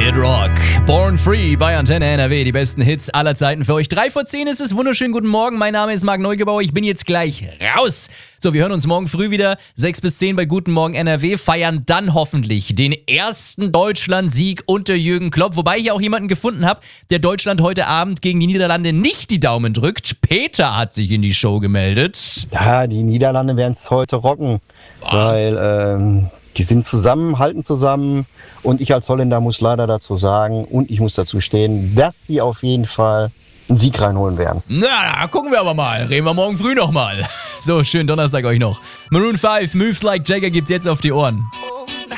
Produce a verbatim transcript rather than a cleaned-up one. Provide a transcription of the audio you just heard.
It Rock. Born Free bei Antenne N R W. Die besten Hits aller Zeiten für euch. Drei vor zehn ist es. Wunderschönen guten Morgen. Mein Name ist Marc Neugebauer. Ich bin jetzt gleich raus. So, wir hören uns morgen früh wieder. sechs bis zehn bei Guten Morgen N R W. Feiern dann hoffentlich den ersten Deutschland-Sieg unter Jürgen Klopp. Wobei ich auch jemanden gefunden habe, der Deutschland heute Abend gegen die Niederlande nicht die Daumen drückt. Peter hat sich in die Show gemeldet. Ja, die Niederlande werden es heute rocken. Was? Weil ähm, die sind zusammen, halten zusammen. Und ich als Holländer muss leider dazu sagen, und ich muss dazu stehen, dass sie auf jeden Fall einen Sieg reinholen werden. Na, gucken wir aber mal. Reden wir morgen früh nochmal. So, schönen Donnerstag euch noch. Maroon fünf, Moves Like Jagger gibt's jetzt auf die Ohren.